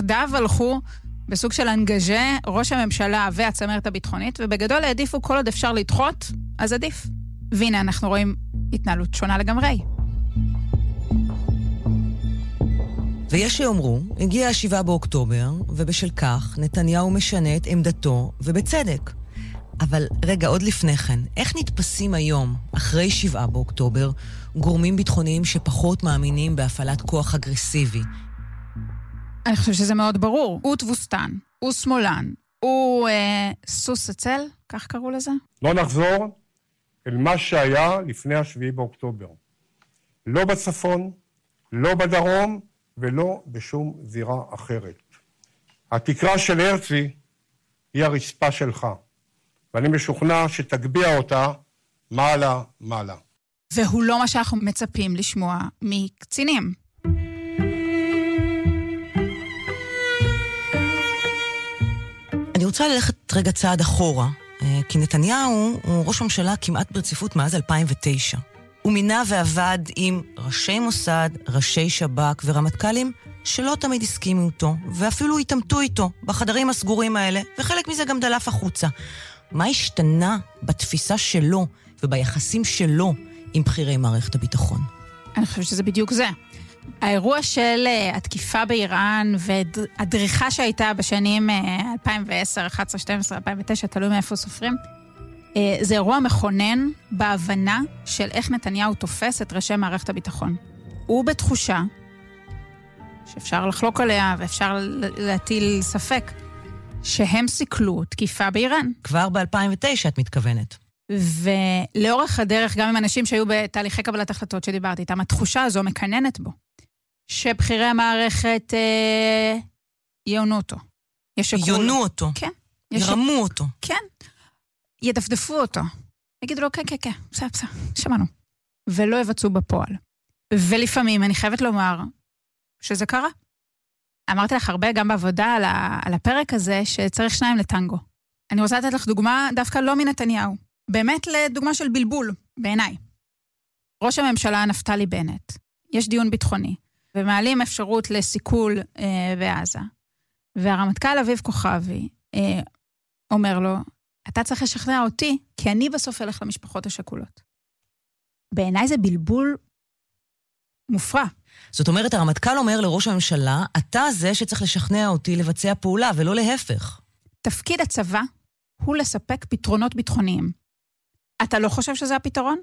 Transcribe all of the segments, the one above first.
יחדיו הלכו בסוג של אנגז'ה, ראש הממשלה והצמרת הביטחונית, ובגדול העדיפו כל עוד אפשר לדחות, אז עדיף. והנה אנחנו רואים התנהלות שונה לגמרי. ויש שיאמרו, הגיע 7 באוקטובר, ובשל כך נתניהו משנה את עמדתו, ובצדק. אבל רגע, עוד לפני כן, איך נתפסים היום, אחרי 7 באוקטובר, גורמים ביטחוניים שפחות מאמינים בהפעלת כוח אגרסיבי? אני חושב שזה מאוד ברור. הוא תבוסתן, הוא שמאלן, הוא סוס עצל, כך קראו לזה? לא נחזור אל מה שהיה לפני 7 באוקטובר. לא בצפון, לא בדרום, ולא בשום זירה אחרת. התקרה של הרצי היא הרצפה שלך, ואני משוכנע שתגביע אותה מעלה. והוא לא מה שאנחנו מצפים לשמוע מקצינים. אני רוצה ללכת רגע צעד אחורה, כי נתניהו הוא ראש ממשלה כמעט ברציפות מאז 2009. הוא מינה ועבד עם ראשי מוסד, ראשי שב"כ ורמטכ"לים שלא תמיד הסכימו אותו, ואפילו התעמתו איתו בחדרים הסגורים האלה, וחלק מזה גם דלף החוצה. מה השתנה בתפיסה שלו וביחסים שלו עם בחירי מערכת הביטחון? אני חושבת שזה בדיוק זה. האירוע של התקיפה באיראן והדריכה שהייתה בשנים 2010, 2011, 2012, 2009, תלוי מאיפה סופרים, זה אירוע מכונן בהבנה של איך נתניהו תופס את ראשי מערכת הביטחון. הוא בתחושה שאפשר לחלוק עליה ואפשר להטיל ספק שהם סיכלו תקיפה באיראן. כבר ב-2009 את מתכוונת. ולאורך הדרך, גם עם אנשים שהיו בתהליכי קבלת החלטות שדיברתי איתם, התחושה הזו מקננת בו, שבחירי המערכת יענו אותו. יענו אותו? כן. ירמו אותו? כן. ידפדפו אותו. יגידו לו, כן, בסדר, שמענו. ולא יבצעו בפועל. ולפעמים אני חייבת לומר שזה קרה. אמרתי לך הרבה גם בעבודה על הפרק הזה, שצריך 2 לטנגו. אני רוצה לתת לך דוגמה דווקא לא מנתניהו. באמת לדוגמה של בלבול, בעיניי. ראש הממשלה נפתלי בנט, יש דיון ביטחוני, ומעלים אפשרות לסיכול בעזה. והרמטכ"ל אביב כוכבי אומר לו, אתה צריך לשכנע אותי, כי אני בסוף אלך למשפחות השכולות. בעיניי זה בלבול מופרע. זאת אומרת, הרמטכ"ל אומר לראש הממשלה, אתה זה שצריך לשכנע אותי לבצע פעולה, ולא להפך. תפקיד הצבא הוא לספק פתרונות ביטחוניים. אתה לא חושב שזה הפתרון?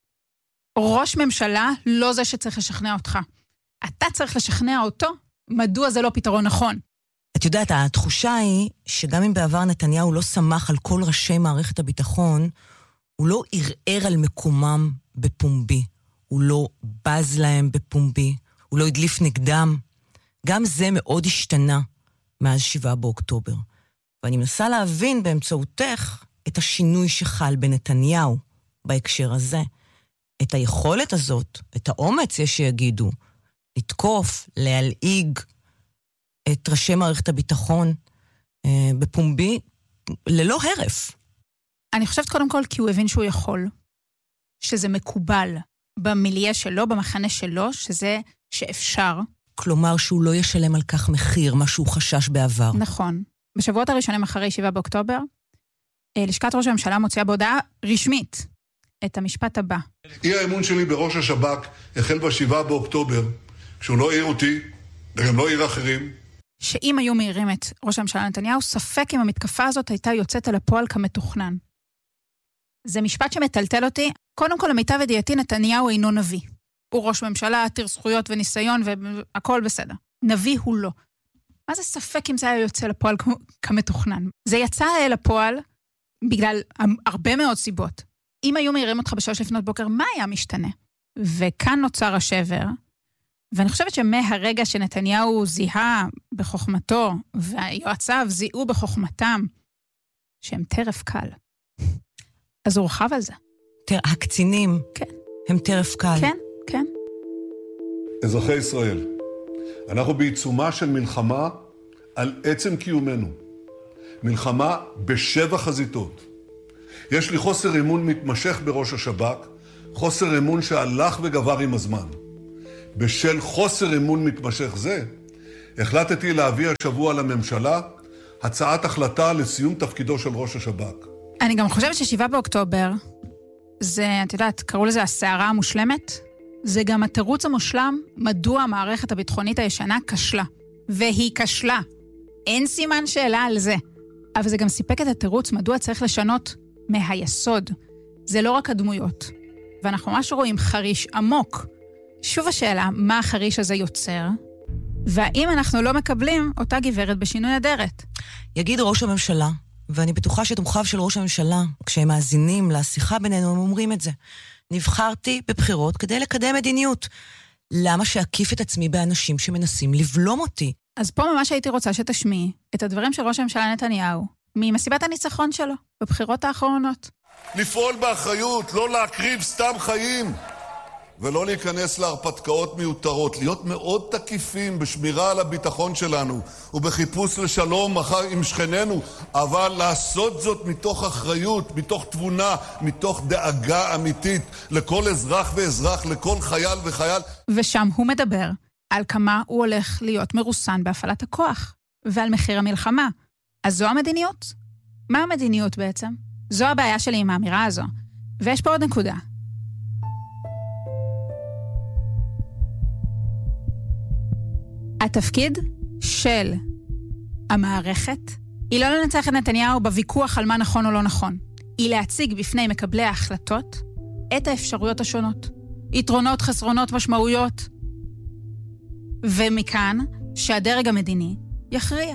ראש ממשלה לא זה שצריך לשכנע אותך. אתה צריך לשכנע אותו, מדוע זה לא פתרון נכון. את יודעת, התחושה היא שגם אם בעבר נתניהו לא שמח על כל ראשי מערכת הביטחון, הוא לא ערער על מקומם בפומבי. הוא לא בז להם בפומבי. הוא לא הדליף נגדם. גם זה מאוד השתנה מאז 7 באוקטובר. ואני מנסה להבין באמצעותך את השינוי שחל בנתניהו בהקשר הזה. את היכולת הזאת, את האומץ יש שיגידו, לתקוף, להלעיג את ראשי מערכת הביטחון בפומבי ללא הרף. אני חושבת קודם כל כי הוא הבין שהוא יכול, שזה מקובל במיליה שלו, במחנה שלו, שזה שאפשר. כלומר שהוא לא ישלם על כך מחיר, מה שהוא חשש בעבר. נכון. בשבועות הראשונים אחרי 7 באוקטובר, לשכת ראש הממשלה מוציאה בהודעה רשמית את המשפט הבא. אי האמון שלי בראש השב"כ החל ב7 באוקטובר, כשהוא לא העיר אותי, וגם לא העיר אחרים. שאם היו מהירים את ראש הממשלה נתניהו, ספק אם המתקפה הזאת הייתה יוצאת אל הפועל כמתוכנן. זה משפט שמטלטל אותי. קודם כל, למיטב ידיעתי, נתניהו אינו נביא. הוא ראש ממשלה, עתיר זכויות וניסיון, והכל בסדר. נביא הוא לא. מה זה ספק אם זה היה יוצא לפועל כמתוכנן? זה יצא אל הפועל בגלל הרבה מאוד סיבות. אם היו מהירים אותך ב3 לפנות בוקר, מה היה משתנה? וכאן נוצר השבר, ואני חושבת שמהרגע שנתניהו זיהה בחוכמתו, והיועציו זיהו בחוכמתם, שהם טרף קל. אז הוא רחב על זה. הקצינים, כן. הם טרף קל. כן, כן. אזרחי ישראל, אנחנו בעיצומה של מלחמה על עצם קיומנו. מלחמה ב7 חזיתות. יש לי חוסר אמון מתמשך בראש השב"כ, חוסר אמון שהלך וגבר עם הזמן. בשל חוסר אמון מתמשך זה, החלטתי להביא השבוע לממשלה הצעת החלטה לסיום תפקידו של ראש השב"כ. אני גם חושבת ש7 באוקטובר, זה, את יודעת, קראו לזה הסערה המושלמת, זה גם התירוץ המושלם מדוע המערכת הביטחונית הישנה כשלה. והיא כשלה. אין סימן שאלה על זה. אבל זה גם סיפק את התירוץ מדוע צריך לשנות מהיסוד. זה לא רק הדמויות. ואנחנו ממש רואים חריש עמוק. שוב השאלה, מה החריש הזה יוצר? והאם אנחנו לא מקבלים אותה גברת בשינוי אדרת? יגיד ראש הממשלה, ואני בטוחה שתומכיו של ראש הממשלה, כשהם מאזינים לשיחה בינינו, הם אומרים את זה. נבחרתי בבחירות כדי לקדם מדיניות. למה שאקיף את עצמי באנשים שמנסים לבלום אותי? אז פה ממש הייתי רוצה שתשמיעי את הדברים של ראש הממשלה נתניהו, ממסיבת הניצחון שלו, בבחירות האחרונות. לפעול באחריות, לא להקריב סתם חיים, ולא להיכנס להרפתקאות מיותרות, להיות מאוד תקיפים בשמירה על הביטחון שלנו, ובחיפוש לשלום עם שכנינו, אבל לעשות זאת מתוך אחריות, מתוך תבונה, מתוך דאגה אמיתית, לכל אזרח ואזרח, לכל חייל וחייל. ושם הוא מדבר על כמה הוא הולך להיות מרוסן בהפעלת הכוח, ועל מחיר המלחמה. אז זו המדיניות? מה המדיניות בעצם? זו הבעיה שלי עם האמירה הזו. ויש פה עוד נקודה. התפקיד של המערכת היא לא לנצח את נתניהו בוויכוח על מה נכון או לא נכון. היא להציג בפני מקבלי ההחלטות את האפשרויות השונות. יתרונות, חסרונות, משמעויות. ומכאן שהדרג המדיני יכריע.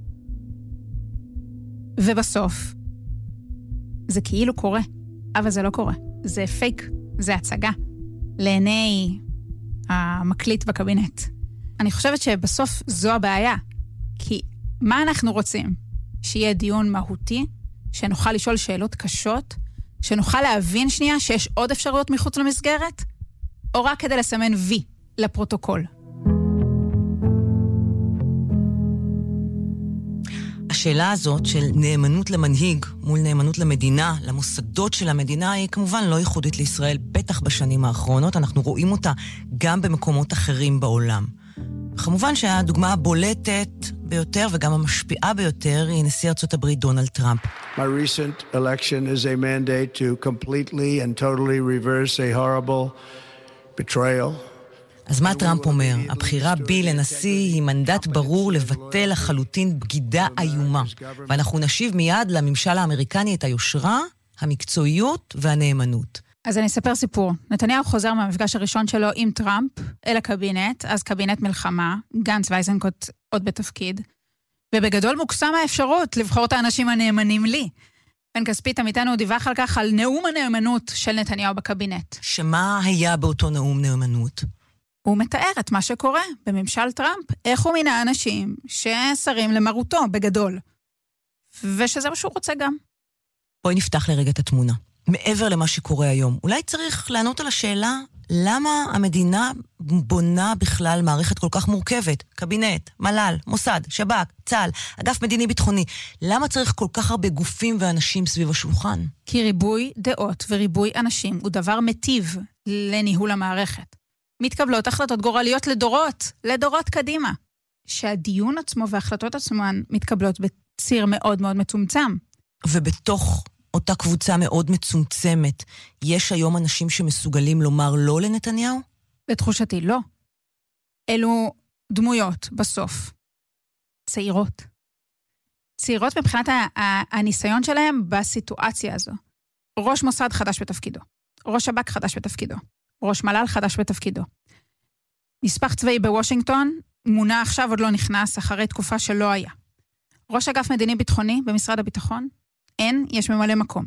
ובסוף זה כאילו קורה, אבל זה לא קורה. זה פייק, זה הצגה. לעיני המקליט בקבינט. אני חושבת שבסוף זו הבעיה. כי מה אנחנו רוצים? שיהיה דיון מהותי, שנוכל לשאול שאלות קשות, שנוכל להבין שנייה שיש עוד אפשרויות מחוץ למסגרת, או רק כדי לסמן וי לפרוטוקול. השאלה הזאת של נאמנות למנהיג מול נאמנות למדינה, למוסדות של המדינה, היא כמובן לא ייחודית לישראל, בטח בשנים האחרונות. אנחנו רואים אותה גם במקומות אחרים בעולם. כמובן שהדוגמה הבולטת ביותר וגם המשפיעה ביותר היא נשיא ארצות הברית דונלד טראמפ. My recent election is a mandate to completely and totally reverse a horrible betrayal. אז מה טראמפ אומר? הבחירה בי לנשיא היא מנדט ברור לבטל לחלוטין בגידה איומה. ואנחנו נשיב מיד לממשל האמריקני את היושרה, המקצועיות והנאמנות. אז אני אספר סיפור. נתניהו חוזר מהמפגש הראשון שלו עם טראמפ אל הקבינט, אז קבינט מלחמה, גנץ ואיזנקוט עוד בתפקיד, ובגדול מוקסם האפשרות לבחור את האנשים הנאמנים לי. בן כספית עמיתנו דיווח על כך על נאום הנאמנות של נתניהו בקבינט. שמה היה באותו נאום נאמנות? הוא מתאר את מה שקורה בממשל טראמפ, איך הוא מינה אנשים ששרים למרותו בגדול, ושזה מה שהוא רוצה גם. בואי נפתח לרגע את התמונה. מעבר למה שקורה היום, אולי צריך לענות על השאלה למה המדינה בונה בכלל מערכת כל כך מורכבת? קבינט, מל"ל, מוסד, שב"כ, צה"ל, אגף מדיני ביטחוני. למה צריך כל כך הרבה גופים ואנשים סביב השולחן? כי ריבוי דעות וריבוי אנשים הוא דבר מטיב לניהול המערכת. מתקבלות החלטות גורליות לדורות קדימה. שהדיון עצמו וההחלטות עצמן מתקבלות בציר מאוד מאוד מצומצם. ובתוך אותה קבוצה מאוד מצומצמת, יש היום אנשים שמסוגלים לומר לא לנתניהו? לתחושתי לא. אלו דמויות בסוף. צעירות. צעירות מבחינת הניסיון שלהם בסיטואציה הזו. ראש מוסד חדש בתפקידו. ראש שב"כ חדש בתפקידו. ראש מל"ל חדש בתפקידו. נספח צבאי בוושינגטון, מונה עכשיו עוד לא נכנס, אחרי תקופה שלא היה. ראש אגף מדיני ביטחוני במשרד הביטחון, אין, יש ממלא מקום.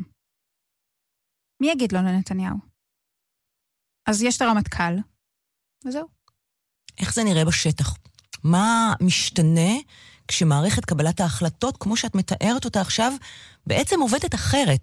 מי יגיד לו לנתניהו? אז יש את הרמטכ"ל, וזהו. איך זה נראה בשטח? מה משתנה כשמערכת קבלת ההחלטות, כמו שאת מתארת אותה עכשיו, בעצם עובדת אחרת?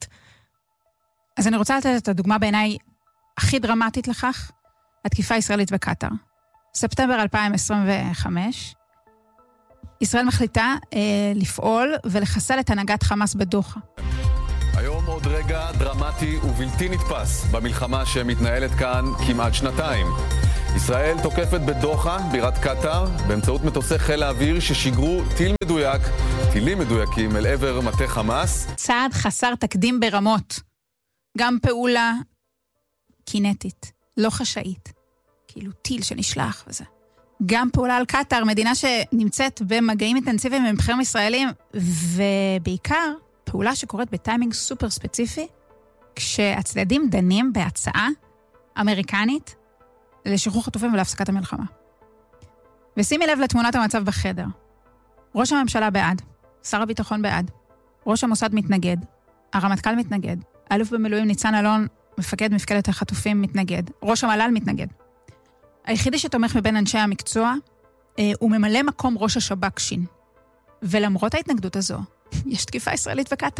אז אני רוצה לתת את הדוגמה בעיניי הכי דרמטית לכך, התקיפה הישראלית בקטר. ספטמבר 2025, ישראל מחליטה לפעול ולחסל את הנהגת חמאס בדוחה. היום עוד רגע דרמטי ובלתי נתפס במלחמה שמתנהלת כאן כמעט שנתיים. ישראל תוקפת בדוחה, בירת קטר, באמצעות מטוסי חיל האוויר ששיגרו טילים מדויקים אל עבר מטה חמאס. צעד חסר תקדים ברמות. גם פעולה קינטית, לא חשאית. כאילו טיל שנשלח וזה. גם פעולה על קטר, מדינה שנמצאת במגעים אינטנסיביים עם בכירים ישראלים, ובעיקר פעולה שקורית בטיימינג סופר ספציפי, כשהצדדים דנים בהצעה אמריקנית לשחרור חטופים ולהפסקת המלחמה. ושימי לב לתמונת המצב בחדר. ראש הממשלה בעד, שר הביטחון בעד, ראש המוסד מתנגד, הרמטכ"ל מתנגד, אלוף במילואים ניצן אלון, מפקד מפקדת החטופים מתנגד, ראש המל"ל מתנגד. היחידי שתומך מבין אנשי המקצוע הוא ממלא מקום ראש השב"כ שין. ולמרות ההתנגדות הזו, יש תקיפה ישראלית בקטר.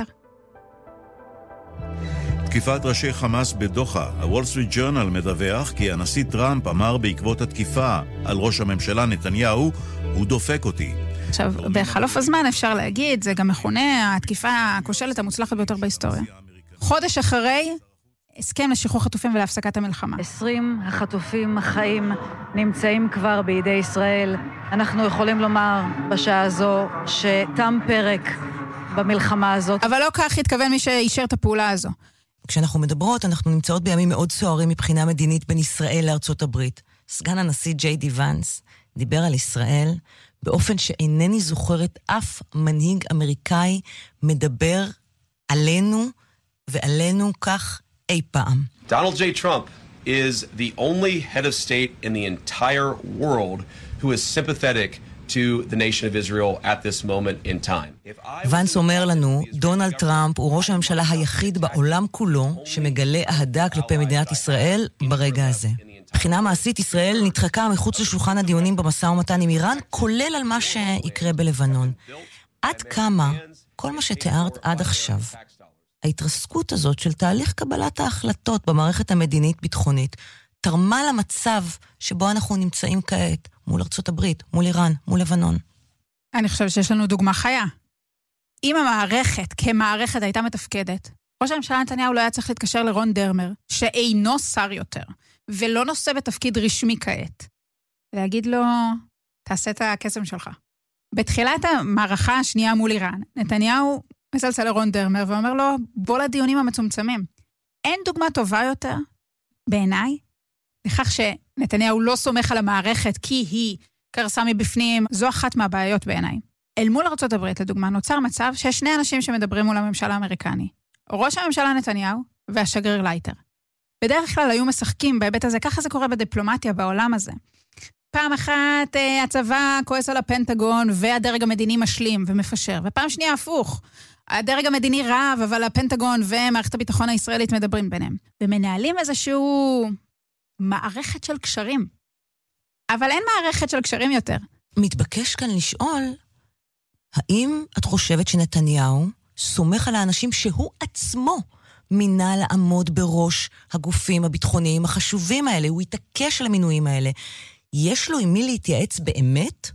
תקיפת ראשי חמאס בדוחה. הוול סטריט ג'ורנל מדווח כי הנשיא טראמפ אמר בעקבות התקיפה על ראש הממשלה נתניהו, הוא דופק אותי. עכשיו, בחלוף הזמן אפשר להגיד, זה גם מכונה התקיפה הכושלת המוצלחת ביותר בהיסטוריה. חודש אחרי, הסכם לשחרור חטופים ולהפסקת המלחמה. 20 החטופים החיים נמצאים כבר בידי ישראל. אנחנו יכולים לומר בשעה הזו שתם פרק במלחמה הזאת. אבל לא כך התכוון מי שאישר את הפעולה הזו. כשאנחנו מדברות, אנחנו נמצאות בימים מאוד סוערים מבחינה מדינית בין ישראל לארצות הברית. סגן הנשיא ג'יי די ואנס דיבר על ישראל באופן שאינני זוכרת אף מנהיג אמריקאי מדבר עלינו ועלינו כך אי פעם. Donald J. Trump is the only head of state in the entire world who is sympathetic to the nation of Israel at this moment in time. ואנס אומר לנו, דונלד טראמפ הוא ראש הממשלה היחיד בעולם כולו שמגלה אהדה כלפי מדינת ישראל ברגע הזה. מבחינה מעשית, ישראל נדחקה מחוץ לשולחן הדיונים במשא ומתן עם איראן, כולל על מה שיקרה בלבנון. עד כמה כל מה שתיארת עד עכשיו, ההתרסקות הזאת של תהליך קבלת ההחלטות במערכת המדינית-ביטחונית, תרמה למצב שבו אנחנו נמצאים כעת, מול ארצות הברית, מול איראן, מול לבנון. אני חושבת שיש לנו דוגמה חיה. אם המערכת כמערכת הייתה מתפקדת, ראש הממשלה נתניהו לא היה צריך להתקשר לרון דרמר, שאינו שר יותר, ולא נושא בתפקיד רשמי כעת. להגיד לו, תעשה את הקסם שלך. בתחילת המערכה השנייה מול איראן, נתניהו מסלסל לרון דרמר ואומר לו, בוא לדיונים המצומצמים. אין דוגמה טובה יותר, בעיניי, לכך שנתניהו לא סומך על המערכת כי היא קרסה מבפנים, זו אחת מהבעיות בעיניי. אל מול ארצות הברית, לדוגמה, נוצר מצב שיש שני אנשים שמדברים מול הממשל האמריקני. ראש הממשלה נתניהו והשגריר לייטר. בדרך כלל היו משחקים בהיבט הזה, ככה זה קורה בדיפלומטיה בעולם הזה. פעם אחת הצבא כועס על הפנטגון והדרג המדיני משלים ומפשר, ופעם שנייה הפוך. הדרג המדיני רב, אבל הפנטגון ומערכת הביטחון הישראלית מדברים ביניהם. ומנהלים איזשהו מערכת של קשרים. אבל אין מערכת של קשרים יותר. מתבקש כאן לשאול, האם את חושבת שנתניהו סומך על האנשים שהוא עצמו מינה לעמוד בראש הגופים הביטחוניים החשובים האלה? הוא יתעקש על המינויים האלה. יש לו עם מי להתייעץ באמת?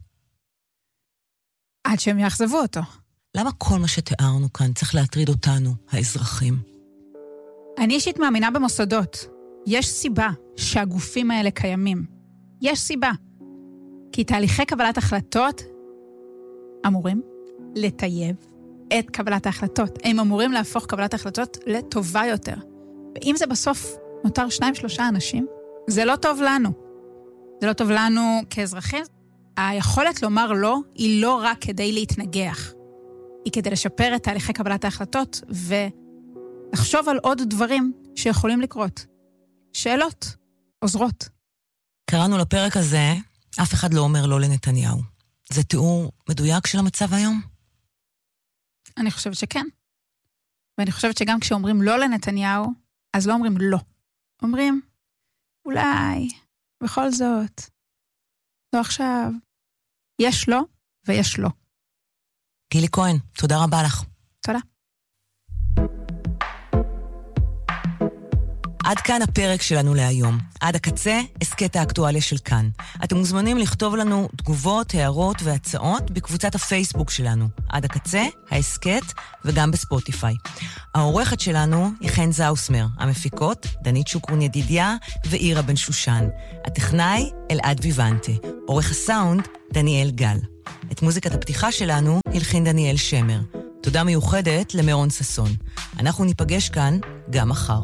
עד שהם יחזבו אותו. למה כל מה שתיארנו כאן צריך להטריד אותנו, האזרחים? אני אישית מאמינה במוסדות. יש סיבה שהגופים האלה קיימים. יש סיבה. כי תהליכי קבלת החלטות אמורים לטייב את קבלת ההחלטות. הם אמורים להפוך קבלת ההחלטות לטובה יותר. ואם זה בסוף נותר 2-3 אנשים, זה לא טוב לנו. זה לא טוב לנו כאזרחים. היכולת לומר לא היא לא רק כדי להתנגח. היא כדי לשפר את תהליכי קבלת ההחלטות ולחשוב על עוד דברים שיכולים לקרות. שאלות עוזרות. קראנו לפרק הזה, אף אחד לא אומר לא לנתניהו. זה תיאור מדויק של המצב היום? אני חושבת שכן. ואני חושבת שגם כשאומרים לא לנתניהו, אז לא אומרים לא. אומרים, אולי, בכל זאת, לא עכשיו. יש לו ויש לו. גילי כהן, תודה רבה לך. תודה. עד כאן הפרק שלנו להיום. עד הקצה, הסקט האקטואליה של כאן. אתם מוזמנים לכתוב לנו תגובות, הערות והצעות בקבוצת הפייסבוק שלנו. עד הקצה, ההסקט וגם בספוטיפיי. העורכת שלנו היא חן זאוסמר. המפיקות, דנית שוקרון ידידיה ואירה בן שושן. הטכנאי, אלעד ויוונטה. עורך הסאונד, דניאל גל. את מוזיקת הפתיחה שלנו הלחין דניאל שמר. תודה מיוחדת למרון ססון. אנחנו ניפגש כאן גם מחר.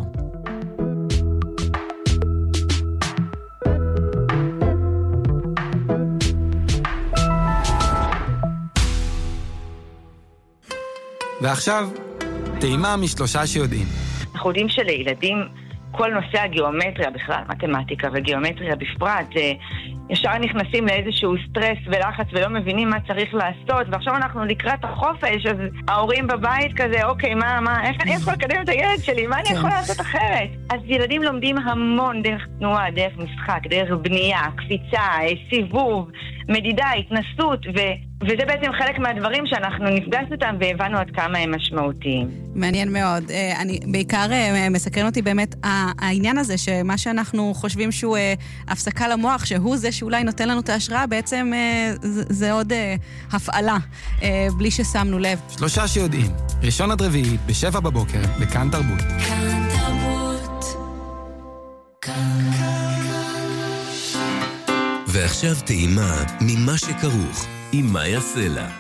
ועכשיו, טעימה משלושה שיודעים. אנחנו יודעים שלילדים כל נושא הגיאומטריה בכלל, מתמטיקה וגיאומטריה בפרט, ישר נכנסים לאיזשהו סטרס ולחץ ולא מבינים מה צריך לעשות, ועכשיו אנחנו לקראת החופש, אז ההורים בבית כזה, אוקיי, איך אני יכול לקדם את הילד שלי? מה אני יכול לעשות אחרת? אז ילדים לומדים המון דרך תנועה, דרך משחק, דרך בנייה, קפיצה, סיבוב, מדידה, התנסות, וזה בעצם חלק מהדברים שאנחנו נפגשנו אותם והבנו עד כמה הם משמעותיים. מעניין מאוד. אני בעיקר מסקרן אותי באמת העניין הזה, שמה שאנחנו חושבים שהוא הפסקה למוח, שהוא זה שאולי נותן לנו את ההשראה, בעצם זה עוד הפעלה, בלי ששמנו לב. שלושה שיודעים, ראשון עד רביעי, ב7 בבוקר, בכאן תרבות. כאן תרבות. ועכשיו טעימה ממה שכרוך עם מאיה סלע.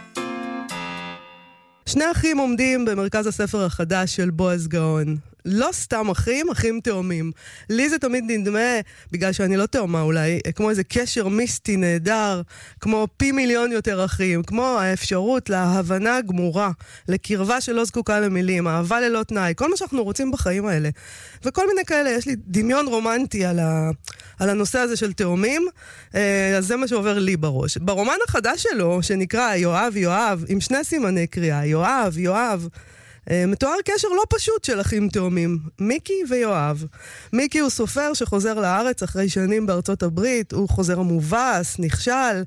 שני אחים עומדים במרכז הספר החדש של בועז גאון. לא סתם אחים, אחים תאומים. לי זה תמיד נדמה, בגלל שאני לא תאומה אולי, כמו איזה קשר מיסטי נהדר, כמו פי מיליון יותר אחים, כמו האפשרות להבנה גמורה, לקרבה שלא זקוקה למילים, אהבה ללא תנאי, כל מה שאנחנו רוצים בחיים האלה. וכל מיני כאלה, יש לי דמיון רומנטי על הנושא הזה של תאומים, אז זה מה שעובר לי בראש. ברומן החדש שלו, שנקרא יואב יואב, עם שני סימני קריאה, יואב יואב, מתואר קשר לא פשוט של אחים תאומים, מיקי ויואב. מיקי הוא סופר שחוזר לארץ אחרי שנים בארצות הברית, הוא חוזר מובס, נכשל,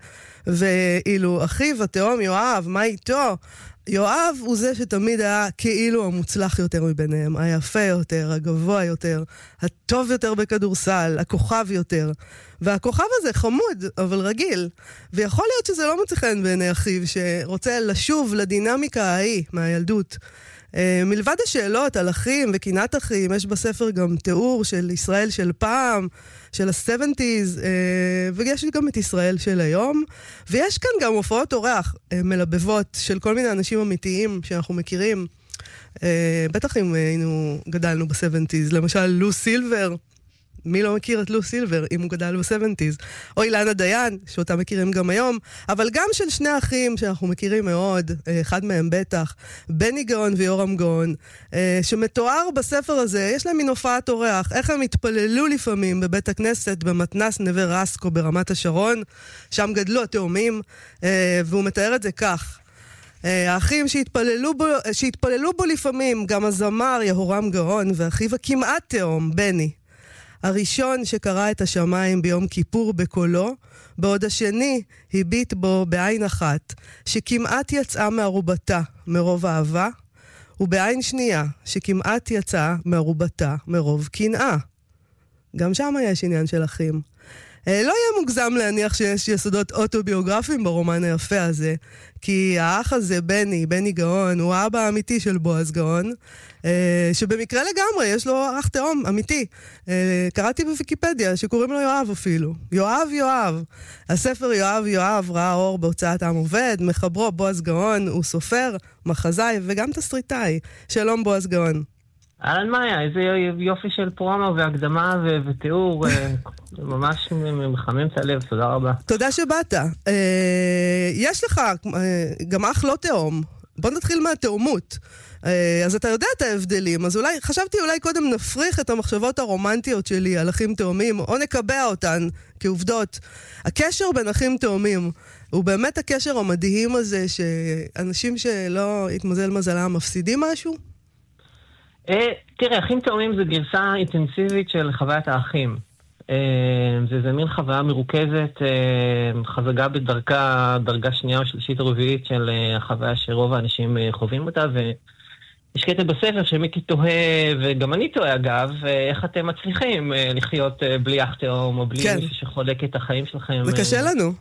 ואילו אחיו התאום יואב, מה איתו? יואב הוא זה שתמיד היה כאילו המוצלח יותר מביניהם, היפה יותר, הגבוה יותר, הטוב יותר בכדורסל, הכוכב יותר. והכוכב הזה חמוד, אבל רגיל. ויכול להיות שזה לא מוצא חן בעיני אחיו, שרוצה לשוב לדינמיקה ההיא מהילדות. מלבד השאלות על אחים וקנאת אחים, יש בספר גם תיאור של ישראל של פעם, של ה-70s, ויש גם את ישראל של היום, ויש כאן גם הופעות אורח מלבבות של כל מיני אנשים אמיתיים שאנחנו מכירים, בטח אם גדלנו ב-70s, למשל לו סילבר, מי לא מכיר את לו סילבר, אם הוא גדל ב-70s, או אילנה דיין, שאותה מכירים גם היום, אבל גם של שני אחים שאנחנו מכירים מאוד, אחד מהם בטח, בני גאון ויורם גאון, שמתואר בספר הזה, יש להם מין הופעת אורח, איך הם התפללו לפעמים בבית הכנסת, במתנס נווה רסקו ברמת השרון, שם גדלו התאומים, והוא מתאר את זה כך. האחים שהתפללו בו לפעמים, גם הזמר יהורם גאון, ואחיו הכמעט תאום, בני. הראשון שקרא את השמיים ביום כיפור בקולו, בעוד השני הביט בו בעין אחת, שכמעט יצאה מערובתה מרוב אהבה, ובעין שנייה, שכמעט יצאה מערובתה מרוב קנאה. גם שם יש עניין של אחים. לא יהיה מוגזם להניח שיש יסודות אוטוביוגרפיים ברומן היפה הזה, כי האח הזה, בני גאון, הוא האבא האמיתי של בועז גאון, שבמקרה לגמרי יש לו אח תאום אמיתי. קראתי בוויקיפדיה שקוראים לו יואב אפילו. יואב. הספר יואב יואב ראה אור בהוצאת עם עובד, מחברו בועז גאון, הוא סופר, מחזאי וגם תסריטאי. שלום בועז גאון. אהלן מאיה, איזה יופי של פרומו והקדמה ותיאור, ממש מחמם את הלב, תודה רבה. תודה שבאת. יש לך גם אח לא תאום, בוא נתחיל מהתאומות. אז אתה יודע את ההבדלים, אז חשבתי אולי קודם נפריך את המחשבות הרומנטיות שלי על אחים תאומים, או נקבע אותן כעובדות. הקשר בין אחים תאומים הוא באמת הקשר המדהים הזה, שאנשים שלא התמזל מזלם מפסידים משהו? תראה, אחים תאומים זה גרסה אינטנסיבית של חוויית האחים. זה מין חוויה מרוכזת, חזגה בדרגה שנייה או שלישית או רביעית של החוויה שרוב האנשים חווים אותה, יש קטע בספר שמיקי תוהה, וגם אני תוהה אגב, איך אתם מצליחים לחיות בלי אח תאום, או בלי מישהו שחולק את החיים שלכם. זה קשה לנו.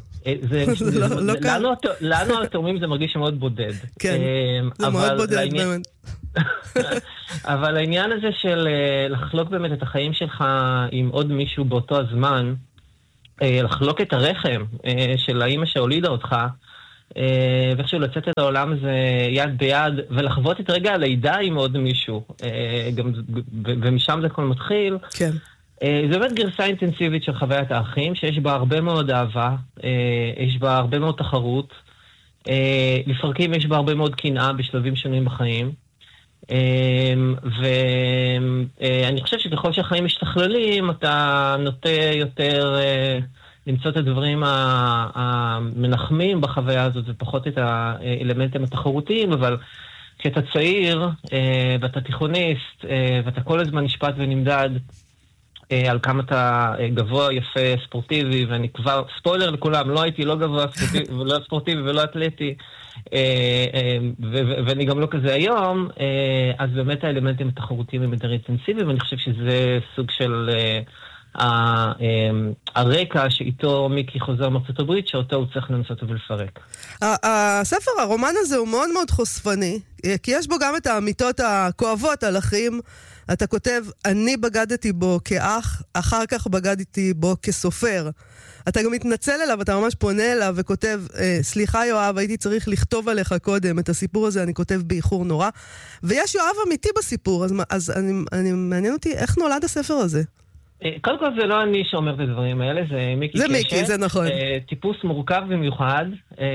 לנו התאומים זה מרגיש מאוד בודד. כן, זה מאוד בודד באמת. אבל העניין הזה של לחלוק באמת את החיים שלך עם עוד מישהו באותו הזמן, לחלוק את הרחם של האמא שהולידה אותך, ואיכשהו לצאת את העולם הזה יד ביד, ולחוות את רגע הלידה עם עוד מישהו, ומשם זה כל מתחיל. כן. זה באמת גרסה אינטנסיבית של חוויית האחים, שיש בה הרבה מאוד אהבה, יש בה הרבה מאוד תחרות, לפרקים יש בה הרבה מאוד קנאה בשלבים שונים בחיים, ואני חושב שככל שהחיים משתכללים, אתה נוטה יותר למצוא את הדברים המנחמים בחוויה הזאת, ופחות את האלמנטים התחרותיים, אבל כשאתה צעיר, ואתה תיכוניסט, ואתה כל הזמן נשפט ונמדד, על כמה אתה גבוה, יפה, ספורטיבי, ואני כבר, ספוילר לכולם, לא הייתי לא גבוה ולא ספורטיבי ולא אתלטי, ואני גם לא כזה היום, אז באמת האלמנטים התחרותיים הם יותר אינטנסיביים, ואני חושב שזה סוג של הרקע שאיתו מיקי חוזר מארצות הברית, שאותו הוא צריך לנסות ולפרק. הספר, הרומן הזה הוא מאוד מאוד חושפני, כי יש בו גם את האמיתות הכואבות על אחים. אתה כותב, אני בגדתי בו כאח, אחר כך בגדתי בו כסופר. אתה גם מתנצל אליו, אתה ממש פונה אליו וכותב, סליחה יואב, הייתי צריך לכתוב עליך קודם, את הסיפור הזה אני כותב באיחור נורא. ויש יואב אמיתי בסיפור, אז אני מעניין אותי, איך נולד הספר הזה? קודם כל זה לא אני שאומר את הדברים האלה, זה מיקי קשת. זה מיקי, זה נכון. טיפוס מורכב במיוחד,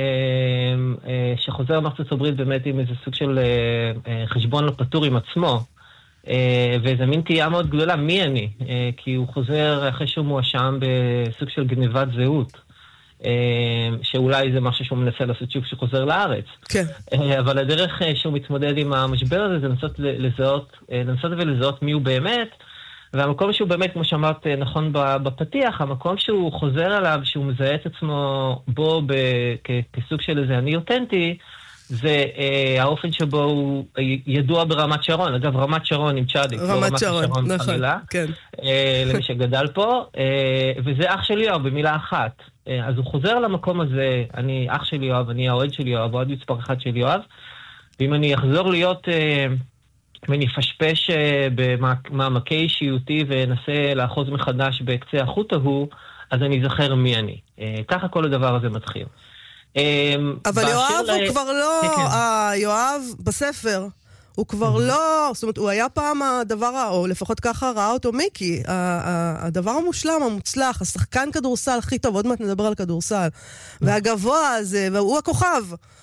שחוזר מארצות הברית באמת עם איזה סוג של חשבון לא פתור עם עצמו. ואיזו מין תהייה מאוד גדולה, מי אני? כי הוא חוזר אחרי שהוא מואשם בסוג של גניבת זהות, שאולי זה משהו שהוא מנסה לעשות שוב שחוזר לארץ. כן. אבל הדרך שהוא מתמודד עם המשבר הזה, זה לנסות ולזהות מי הוא באמת, והמקום שהוא באמת, כמו שאמרת נכון בפתיח, המקום שהוא חוזר עליו, שהוא מזהה את עצמו בו כסוג של איזה אני אותנטי, זה האופן שבו הוא ידוע ברמת שרון. אגב, רמת שרון עם צ'אדיק. רמת שרון, נכון, כן. למי שגדל פה, וזה אח של יואב במילה אחת. אז הוא חוזר למקום הזה, אני אח של יואב, אני האוהד של יואב, האוהד מספר אחד של יואב, ואם אני אחזור להיות, ואני אפשפש במעמקי אישיותי ואנסה לאחוז מחדש בקצה החוט ההוא, אז אני זוכר מי אני. ככה כל הדבר הזה מתחיל. אבל יואב הוא כבר לא, יואב בספר, הוא כבר לא, זאת אומרת, הוא היה פעם הדבר, או לפחות ככה ראה אותו מיקי, הדבר המושלם, המוצלח, השחקן כדורסל הכי טוב, עוד מעט נדבר על כדורסל, והגבוה הזה, והוא הכוכב.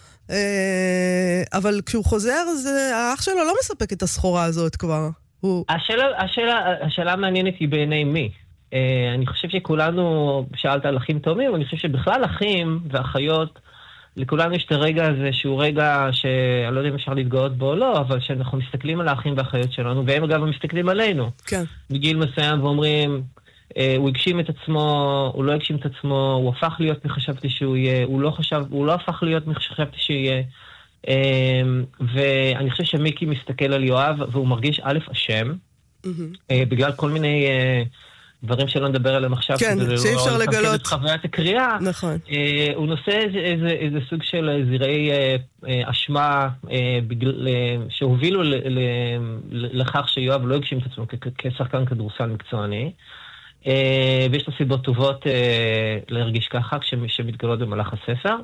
אבל כשהוא חוזר, האח שלו לא מספק את הסחורה הזאת כבר. השאלה המעניינת היא בעיני מי. אני חושב שכולנו, שאלת על אחים תאומים, אני חושב שבכלל אחים ואחיות, לכולנו יש את הרגע הזה שהוא רגע שאני לא יודע אם אפשר להתגאות בו או לא, אבל שאנחנו מסתכלים על האחים והאחיות שלנו, והם אגב מסתכלים עלינו. כן. מגיל מסוים ואומרים, הוא הגשים את עצמו, הוא לא הגשים את עצמו, הוא הפך להיות מי חשבתי שהוא יהיה, הוא לא הפך להיות מי חשבתי שיהיה. ואני חושב שמיקי מסתכל על יואב, והוא מרגיש א' אשם, בגלל כל מיני דברים שלא נדבר עליהם עכשיו, כן, שאי אפשר לגלות. את חוויית הקריאה. נכון. הוא נושא איזה סוג של זירי אשמה, שהובילו לכך שיואב לא הגשים את עצמו כשחקן כדורסל מקצועני. ויש לו סיבות טובות להרגיש ככה כשמתגלות במהלך הספר.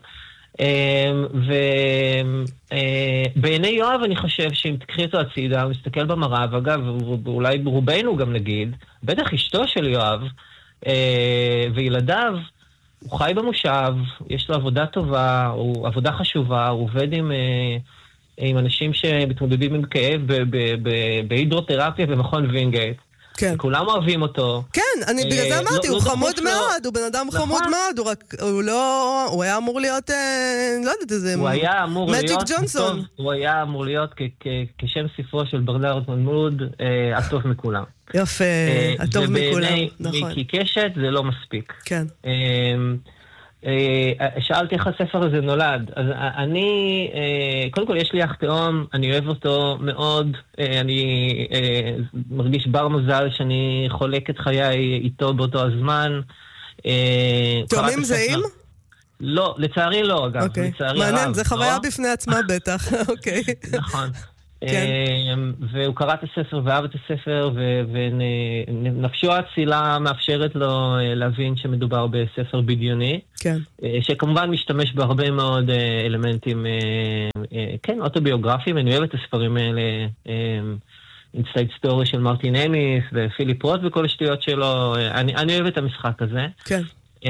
ובעיני יואב אני חושב שאם תקחי אותו הצידה, הוא מסתכל במראה, ואגב, אולי ברובנו גם נגיד, בטח אשתו של יואב וילדיו, הוא חי במושב, יש לו עבודה טובה, עבודה חשובה, הוא עובד עם אנשים שמתמודדים עם כאב בהידרותרפיה במכון וינגייט. כן. כולם אוהבים אותו. כן, אני בגלל זה אמרתי, הוא חמוד מאוד, הוא בן אדם חמוד מאוד, הוא היה אמור להיות, לא יודעת איזה, מג'יק ג'ונסון. הוא היה אמור להיות כשם ספרו של ברנרד מנמוד, הטוב מכולם. יפה, הטוב מכולם, נכון. ובעיני מיקי קשת זה לא מספיק. כן. שאלתי איך הספר הזה נולד. אז אני, קודם כל יש לי אח תאום, אני אוהב אותו מאוד, אני מרגיש בר מזל שאני חולק את חיי איתו באותו הזמן. תאומים זהים? לא, לצערי לא, אגב. מעניין, זה חוויה בפני עצמה בטח, אוקיי. נכון. והוא קרא את הספר ואהב את הספר, ונפשו האצילה מאפשרת לו להבין שמדובר בספר בדיוני, שכמובן משתמש בהרבה מאוד אלמנטים, כן, אוטוביוגרפיים. אני אוהב את הספרים האלה, אינסייד סטורי של מרטין אמיס ופיליפ רוט וכל השטויות שלו. אני אוהב את המשחק הזה. כן.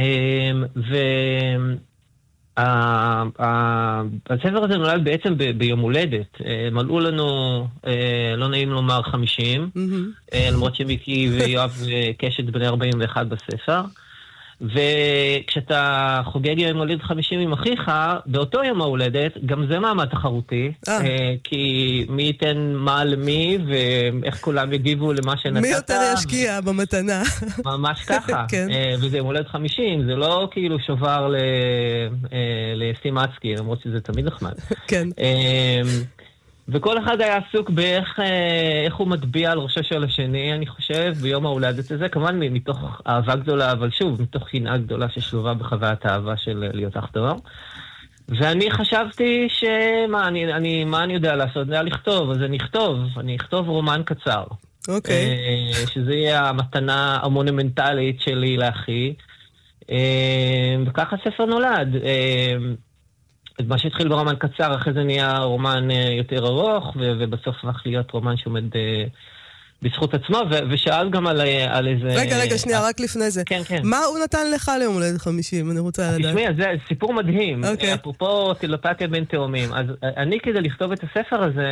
הספר הזה נולד בעצם ביום הולדת. מלאו לנו, לא נעים לומר, 50, למרות שמיקי ויואב קשת בני 41 בספר. וכשאתה חוגג יום הולדת 50 עם אחיך, באותו יום ההולדת, גם זה מעמד תחרותי, כי מי ייתן מה למי, ואיך כולם יגיבו למה שנתת. מי יותר ישקיע במתנה. ממש ככה. וזה יום הולדת 50, זה לא כאילו שובר לסטימצקי, למרות שזה תמיד נחמד. כן. וכל אחד היה עסוק באיך הוא מטביע על ראשו של השני, אני חושב, ביום ההולדת הזה, כמובן מתוך אהבה גדולה, אבל שוב, מתוך קנאה גדולה ששלובה בחוויית האהבה של להיות אח תאום. ואני חשבתי מה אני יודע לעשות? זה היה לכתוב, אז אני אכתוב רומן קצר. אוקיי. שזה יהיה המתנה המונומנטלית שלי לאחי. וככה הספר נולד. מה שהתחיל ברומן קצר, אחרי זה נהיה רומן יותר ארוך, ובסוף הפך להיות רומן שעומד בזכות עצמו, ושאל גם על איזה... רגע, שנייה, רק לפני זה. כן, כן. מה הוא נתן לך ליום הולדת 50? אני רוצה לדעת. תשמעי, זה סיפור מדהים. אפרופו טלפתיה בין תאומים. אז אני כדי לכתוב את הספר הזה,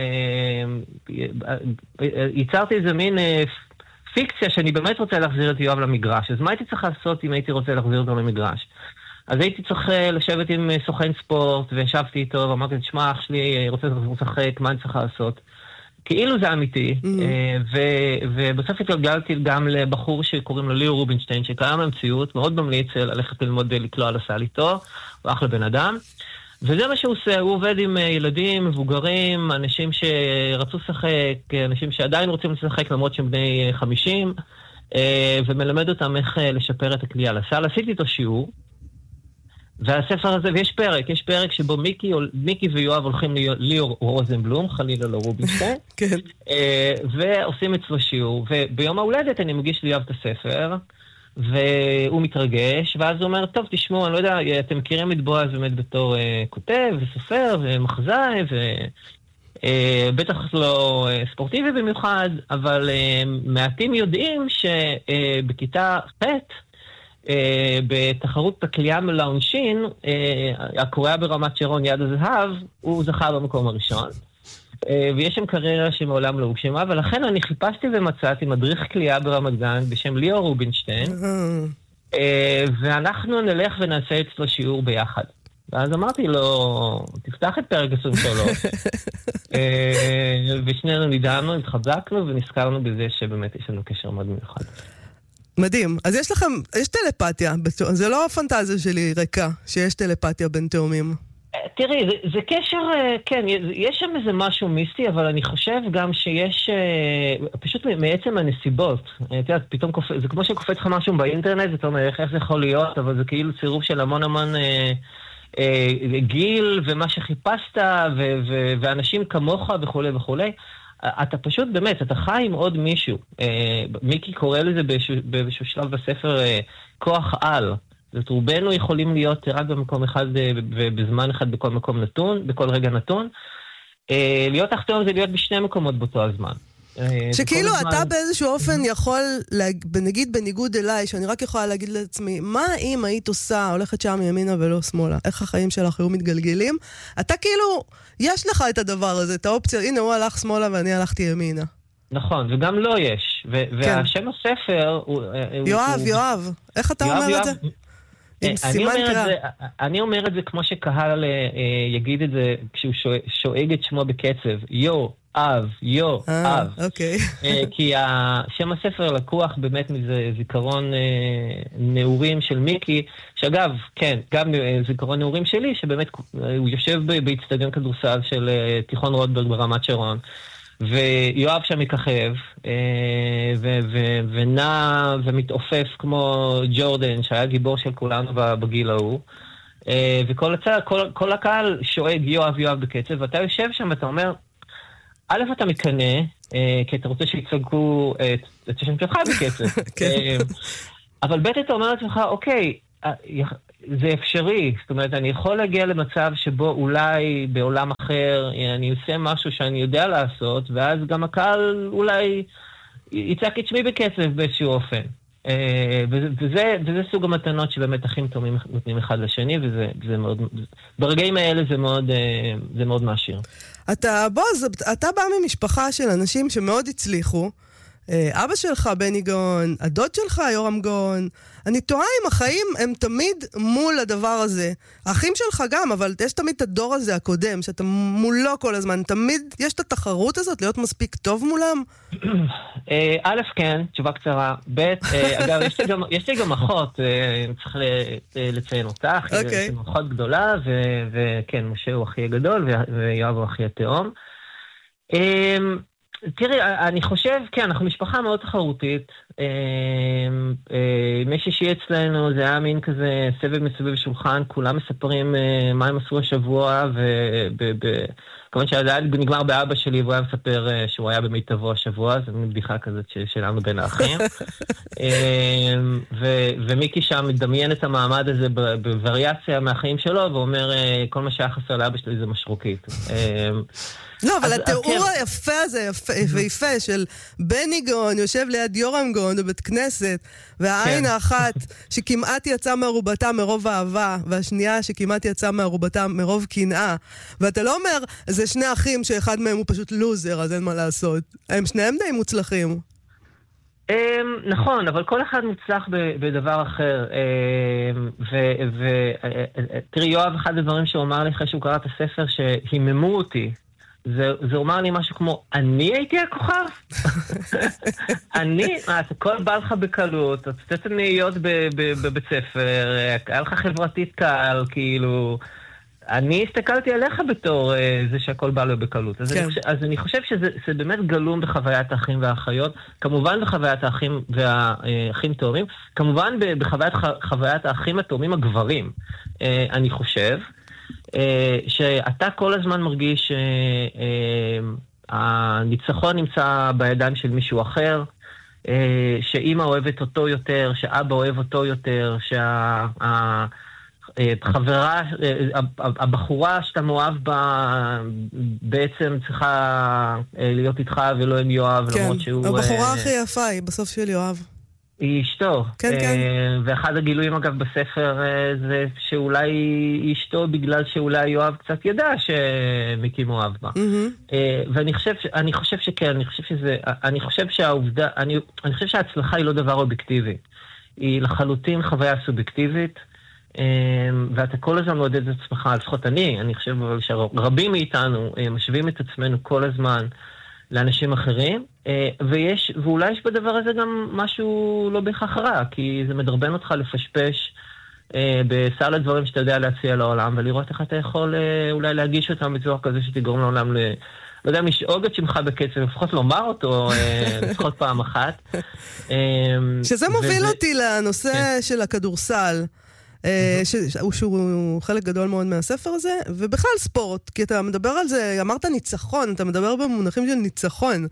ייצרתי איזה מין פיקציה שאני באמת רוצה להחזיר את יואב למגרש. אז מה הייתי צריך לעשות אם הייתי רוצה להחזיר אותו למגרש? אז הייתי צריך לשבת עם סוכן ספורט, וישבתי איתו, ואמרתי, תשמע, אח שלי, רוצה לשחק, מה אני צריך לעשות? כאילו זה אמיתי, ובסוף התגלגלתי גם לבחור שקוראים לו ליאור רובינשטיין, שקיים במציאות, מאוד ממליץ ללכת ללמוד לקלוע על הסל איתו, הוא אחלה בן אדם, וזה מה שהוא עושה, הוא עובד עם ילדים, מבוגרים, אנשים שרצו לשחק, אנשים שעדיין רוצים לשחק למרות שהם בני 50, ומלמד אותם איך לשפר את הקליעה על הסל. עשיתי איתו שיעור, והספר הזה, ויש פרק שבו מיקי ויואב הולכים ליאור רוזנבלום, חלילה לא רובינשטיין, ועושים אצלו שיעור, וביום ההולדת אני מגיש ליואב את הספר, והוא מתרגש, ואז הוא אומר, טוב, תשמעו, אני לא יודע, אתם מכירים את בועז באמת בתור כותב וסופר ומחזאי, בטח לא ספורטיבי במיוחד, אבל מעטים יודעים שבכיתה ח' בתחרות הקליעה לעונשין, הקוריאה ברמת שרון יד הזהב, הוא זכה במקום הראשון. ויש שם קריירה שמעולם לא הוגשמה, ולכן אני חיפשתי ומצאתי מדריך קליעה ברמת גן בשם ליאור רובינשטיין, ואנחנו נלך ונעשה אצלו שיעור ביחד. ואז אמרתי לו, תפתח את פרק 23. ושנינו נדענו, התחבקנו ונזכרנו בזה שבאמת יש לנו קשר מאוד מיוחד. מדהים. אז יש טלפתיה, זה לא הפנטזיה שלי ריקה, שיש טלפתיה בין תאומים. תראי, זה קשר, כן, יש שם איזה משהו מיסטי, אבל אני חושב גם שיש, פשוט מעצם הנסיבות, אתה יודע, פתאום זה כמו שקופץ לך משהו באינטרנט, אתה אומר, איך זה יכול להיות, אבל זה כאילו צירוף של המון גיל, ומה שחיפשת, ואנשים כמוך וכו' וכו'. אתה פשוט באמת, אתה חי עם עוד מישהו. מיקי קורא לזה באיזשהו שלב בספר כוח על. זאת רובנו יכולים להיות רק במקום אחד ובזמן אחד בכל מקום נתון, בכל רגע נתון. להיות אח תאום זה להיות בשני מקומות באותו הזמן. שכאילו אתה באיזשהו אופן יכול, נגיד בניגוד אליי, שאני רק יכולה להגיד לעצמי, מה אם היית עושה, הולכת שם ימינה ולא שמאלה? איך החיים שלך היו מתגלגלים? אתה כאילו, יש לך את הדבר הזה, את האופציה, הנה הוא הלך שמאלה ואני הלכתי ימינה. נכון, וגם לא יש. והשם הספר הוא... יואב, איך אתה אומר את זה? אני אומר את זה כמו שקהל יגיד את זה כשהוא שואג את שמו בקצב. יו, אב, אב. אוקיי. כי שם הספר לקוח באמת מזה זיכרון נעורים של מיקי, שאגב, כן, גם זיכרון נעורים שלי, שבאמת הוא יושב באצטדיון כדורסל של תיכון רוטברג ברמת שרון, ויואב שם מככב, ונע ומתעופף כמו ג'ורדן, שהיה גיבור של כולנו בגיל ההוא, וכל הקהל שואג יואב בקצב, ואתה יושב שם ואתה אומר, א', אתה מקנה, כי אתה רוצה שיצגו את השם שלך בקצב. אבל ב', אתה אומר לעצמך, אוקיי, זה אפשרי. זאת אומרת, אני יכול להגיע למצב שבו אולי בעולם אחר אני עושה משהו שאני יודע לעשות, ואז גם הקהל אולי יצעק את שמי בקצב באיזשהו אופן. וזה סוג המתנות שבאמת אחים תאומים נותנים אחד לשני, וזה מאוד, ברגעים האלה זה מאוד מעשיר. אתה בא ממשפחה של אנשים שמאוד הצליחו, אבא שלך בני גאון, הדוד שלך יורם גאון, אני תוהה אם החיים הם תמיד מול הדבר הזה. האחים שלך גם, אבל יש תמיד את הדור הזה הקודם, שאתה מולו כל הזמן, תמיד יש את התחרות הזאת להיות מספיק טוב מולם? א', כן, תשובה קצרה. ב', אגב, יש לי גם אחות, צריך לציין אותך, יש לי אחות גדולה, וכן, משה הוא אחי הגדול, ויואב הוא אחי התאום. תראי, אני חושב, כן, אנחנו משפחה מאוד תחרותית. מי שישי אצלנו, זה היה מין כזה סבב מסביב שולחן, כולם מספרים מה הם עשו השבוע, כמובן שזה היה נגמר באבא שלי, והוא היה מספר שהוא היה במיטבו השבוע, זו מין בדיחה כזאת שלנו בין האחים. ומיקי שם מדמיין את המעמד הזה בווריאציה מהחיים שלו, ואומר, כל מה שהיה חסר לאבא שלי זה משרוקית. לא, אבל התיאור היפה הזה, ויפה, של בני גאון יושב ליד יורם גאון בבית כנסת, והעין האחת שכמעט יצאה מערובתה מרוב אהבה, והשנייה שכמעט יצאה מערובתה מרוב קנאה, ואתה לא אומר, זה שני אחים שאחד מהם הוא פשוט לוזר, אז אין מה לעשות. הם שניהם די מוצלחים. נכון, אבל כל אחד מוצלח בדבר אחר. תראי, יואב, אחד הדברים שהוא אמר לי אחרי שהוא קרא את הספר, שהיממו אותי, זה אומר לי משהו כמו, אני הייתי הכוכב? הכל בא לך בקלות, אתה תצטט נהיות בבית ספר, היה לך חברתית קל, כאילו, אני הסתכלתי עליך בתור זה שהכל בא לו בקלות. אז אני חושב שזה באמת גלום בחוויית האחים והאחיות, כמובן בחוויית האחים והאחים תאומים, כמובן בחוויית האחים התאומים הגברים, אני חושב. שאתה כל הזמן מרגיש שהניצחון נמצא בידיים של מישהו אחר, שאמא אוהבת אותו יותר, שאבא אוהב אותו יותר, שהחברה, הבחורה שאתה מאוהב בה בעצם צריכה להיות איתך ולא עם יואב, למרות שהוא... הבחורה הכי יפה היא בסוף של יואב. היא אשתו. כן, כן. ואחד הגילויים, אגב, בספר זה שאולי היא אשתו בגלל שאולי יואב קצת ידע שמיקי מאוהב בה. ואני חושב שכן, אני חושב שההצלחה היא לא דבר אובייקטיבי. היא לחלוטין חוויה סובייקטיבית, ואתה כל הזמן מעודד את עצמך, לפחות אני חושב שרבים מאיתנו משווים את עצמנו כל הזמן לאנשים אחרים, ואולי יש בדבר הזה גם משהו לא בהכרח רע, כי זה מדרבן אותך לפשפש בסל הדברים שאתה יודע להציע לעולם, ולראות איך אתה יכול אולי להגיש אותם בצורה כזה שתגרום לעולם לא יודע, משאוג את שמך בקצב, לפחות לומר אותו לפחות פעם אחת. שזה מוביל אותי לנושא של הכדורסל, שהוא חלק גדול מאוד מהספר הזה, ובכלל ספורט, כי אתה מדבר על זה, אמרת ניצחון, אתה מדבר במונחים של ניצחון.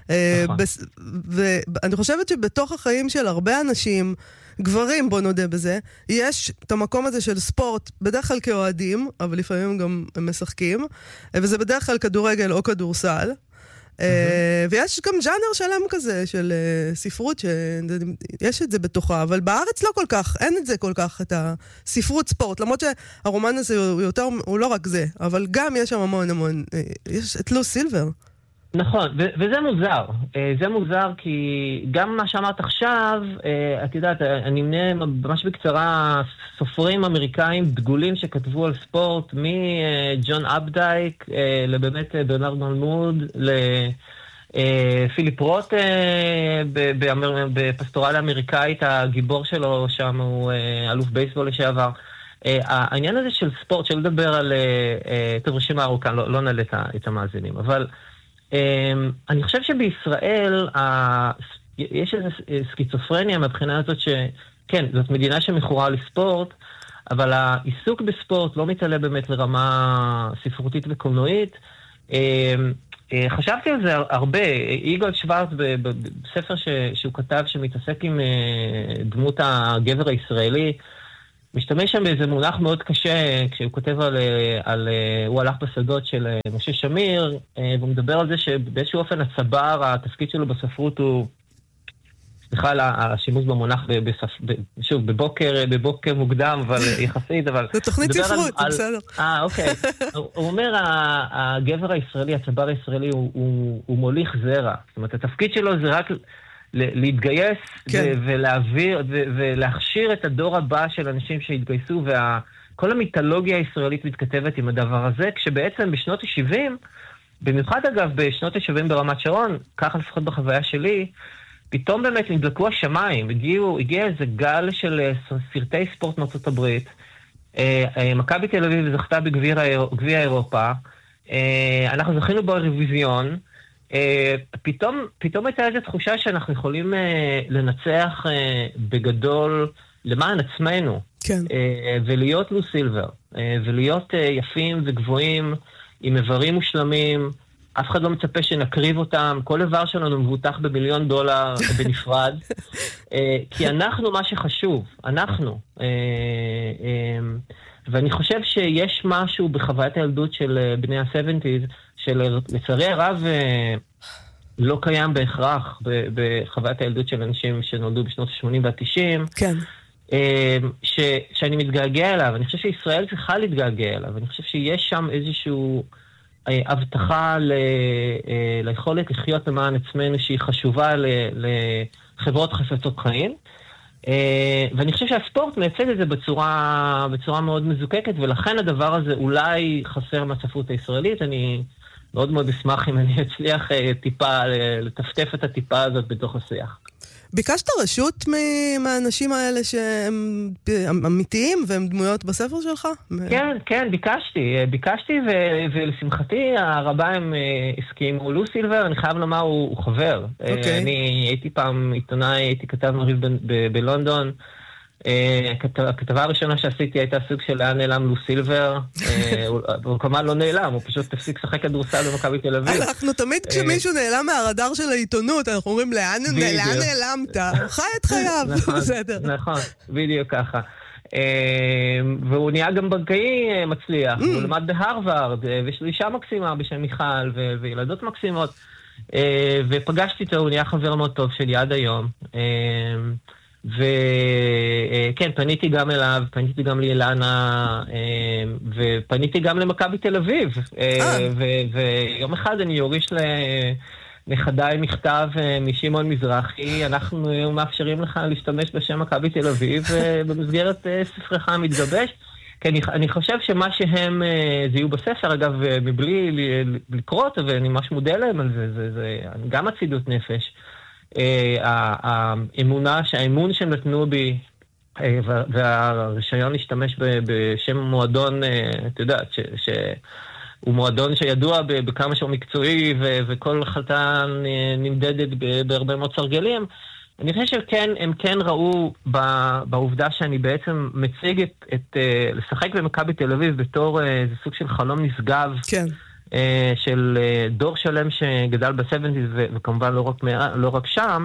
ואני חושבת שבתוך החיים של הרבה אנשים, גברים, בוא נודה בזה, יש את המקום הזה של ספורט, בדרך כלל כאוהדים, אבל לפעמים גם הם משחקים, וזה בדרך כלל כדורגל או כדורסל, ויש גם ז'אנר שלם כזה של ספרות שיש את זה בתוכה, אבל בארץ לא כל כך, אין את זה כל כך, את הספרות ספורט, למרות שהרומן הזה הוא לא רק זה, אבל גם יש שם המון, יש את לוס סילבר. נכון, וזה מוזר. זה מוזר כי גם מה שאמרת עכשיו, את יודעת, אני אמנה ממש בקצרה סופרים אמריקאים דגולים שכתבו על ספורט, מג'ון אפדייק לבאמת ברנרד מלמוד, לפיליפ רוט בפסטורליה האמריקאית, הגיבור שלו שם הוא אלוף בייסבול לשעבר. העניין הזה של ספורט, של לדבר על טוב רשימה ארוכה, לא נעלה את המאזינים, אבל אני חושב שבישראל יש איזו סקיצופרניה מהבחינה הזאת שכן, זאת מדינה שמכורה לספורט, אבל העיסוק בספורט לא מתעלה באמת לרמה ספרותית וקולנועית. חשבתי על זה הרבה. יגאל שוורץ בספר שהוא כתב שמתעסק עם דמות הגבר הישראלי, משתמש שם באיזה מונח מאוד קשה, כשהוא כותב הוא הלך בשדות של משה שמיר, והוא מדבר על זה שבאיזשהו אופן הצבר, התפקיד שלו בספרות הוא, בכלל השימוש במונח, שוב, בבוקר מוקדם, אבל יחסית, אבל... זה תוכנית ספרות, בסדר. אוקיי. הוא אומר, הגבר הישראלי, הצבר הישראלי, הוא מוליך זרע. זאת אומרת, התפקיד שלו זה רק... להתגייס ולהעביר ולהכשיר את הדור הבא של אנשים שהתגייסו, וכל המיתולוגיה הישראלית מתכתבת עם הדבר הזה, כשבעצם בשנות ה-70, במיוחד אגב בשנות ה-70 ברמת שרון, ככה לפחות בחוויה שלי, פתאום באמת נדלקו השמיים, הגיע איזה גל של סרטי ספורט מארצות הברית, מכבי תל אביב זכתה בגביע אירופה, אנחנו זכינו באירוויזיון, פתאום הייתה איזו תחושה שאנחנו יכולים לנצח בגדול למען עצמנו, ולהיות לו סילבר, ולהיות יפים וגבוהים, עם איברים מושלמים, אף אחד לא מצפה שנקריב אותם, כל איבר שלנו מבוטח $1,000,000 בנפרד, כי אנחנו מה שחשוב, אנחנו. ואני חושב שיש משהו בחוויית הילדות של בני ה-70s, שלצערי הרב לא קיים בהכרח בחוויית הילדות של אנשים שנולדו בשנות ה-80 וה-90, כן. שאני מתגעגע אליו. אני חושב שישראל צריכה להתגעגע אליו. אני חושב שיש שם איזשהו הבטחה ליכולת לחיות למען עצמנו שהיא חשובה לחברות חפצות חיים. ואני חושב שהספורט מייצג את זה בצורה מאוד מזוקקת, ולכן הדבר הזה אולי חסר מהספרות הישראלית. אני מאוד מאוד אשמח אם אני אצליח טיפה לטפטף את הטיפה הזאת בתוך השיח. ביקשת רשות מהאנשים האלה שהם אמיתיים והם דמויות בספר שלך? כן, ביקשתי ולשמחתי הרבה הם הסכימו. לו סילבר, אני חייב לומר, הוא חבר. אני הייתי פעם עיתונאי, הייתי כתב מריב בלונדון. הכתבה הראשונה שעשיתי הייתה סוג של לאן נעלם לו סילבר. הוא כמובן לא נעלם, הוא פשוט תפסיק לשחק כדורסל במכבי תל אביב. אנחנו תמיד כשמישהו נעלם מהרדאר של העיתונות, אנחנו אומרים לאן נעלמת? חי את חייו, בסדר. נכון, בדיוק ככה. והוא נהיה גם בנקאי מצליח, הוא למד בהרווארד, ויש לו אישה מקסימה בשם מיכל, וילדות מקסימות, ופגשתי אותו, הוא נהיה חבר מאוד טוב שלי עד היום. וכן, פניתי גם אליו, פניתי גם לאילנה, ופניתי גם למכבי תל אביב, ויום אחד אני יוריש לנכדיי מכתב משמעון מזרחי, אנחנו מאפשרים לך להשתמש בשם מכבי תל אביב במסגרת ספרך המתגבש, כי אני חושב שמה שהם זיהו בספר, אגב, מבלי לקרוא אותו, ואני ממש מודה להם על זה גם הצידות נפש, האמון שהם נתנו בי, והרישיון להשתמש בשם מועדון, את יודעת, שהוא מועדון שידוע בכמה שהוא מקצועי, וכל החלטה נמדדת בהרבה מאוד סרגלים. אני חושב שהם כן ראו בעובדה שאני בעצם מציג לשחק במכבי תל אביב בתור איזה סוג של חלום נשגב. כן. של דור שלם שגדל ב-70s וכמובן לא רק שם,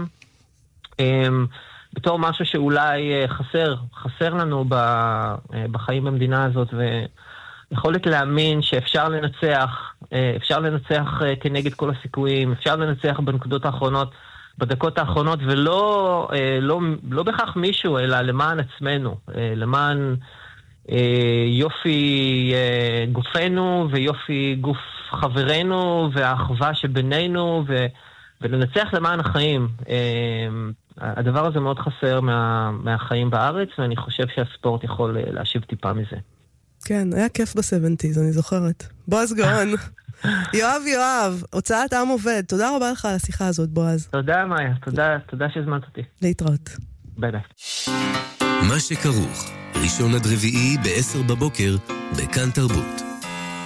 בתור משהו שאולי חסר לנו בחיים במדינה הזאת, ויכולת להאמין שאפשר לנצח כנגד כל הסיכויים, אפשר לנצח בנקודות האחרונות, בדקות האחרונות, ולא בהכרח מישהו, אלא למען עצמנו, למען יופי גופנו ויופי גוף חברנו והאחווה שבינינו ולנצח למען החיים. הדבר הזה מאוד חסר מהחיים בארץ, ואני חושב שהספורט יכול להשיב טיפה מזה. כן, היה כיף ב-70s, אני זוכרת. בועז גאון. יואב, הוצאת עם עובד. תודה רבה לך על השיחה הזאת, בועז. תודה, מאיה. תודה שהזמנת אותי. להתראות. ביי ביי. מה שכרוך, ראשון עד רביעי ב-10 בבוקר, בכאן תרבות.